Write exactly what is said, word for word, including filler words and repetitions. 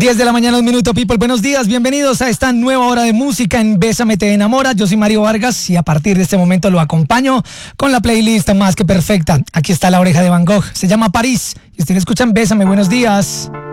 diez de la mañana, un minuto, people. Buenos días, bienvenidos a esta nueva hora de música en Bésame Te Enamora. Yo soy Mario Vargas y a partir de este momento lo acompaño con la playlist más que perfecta. Aquí está La Oreja de Van Gogh, se llama París y ustedes escuchan Bésame. Buenos días.